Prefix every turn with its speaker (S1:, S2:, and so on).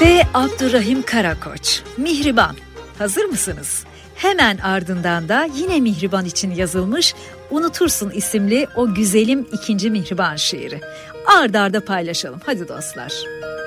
S1: Ve Abdurrahim Karakoç, Mihriban. Hazır mısınız? Hemen ardından da yine Mihriban için yazılmış Unutursun isimli o güzelim ikinci Mihriban şiiri. Ard arda paylaşalım. Hadi dostlar.